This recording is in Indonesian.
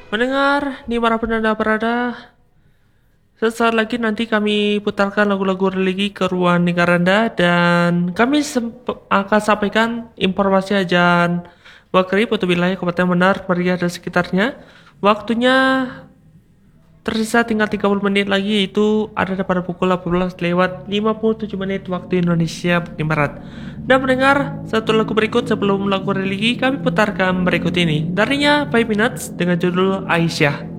Mendengar nih para penanda-penanda, sesaat lagi nanti kami putarkan lagu-lagu religi ke ruang dengar Anda dan kami akan sampaikan informasi ajan Maghrib untuk wilayah Kabupaten Benar, Meriah dan sekitarnya. Waktunya tersisa tinggal 30 menit lagi, yaitu ada pada pukul 18 lewat 57 menit waktu Indonesia bagian Barat. Dan mendengar satu lagu berikut sebelum lagu religi kami putarkan berikut ini. Darinya 5 Minutes dengan judul Aisyah.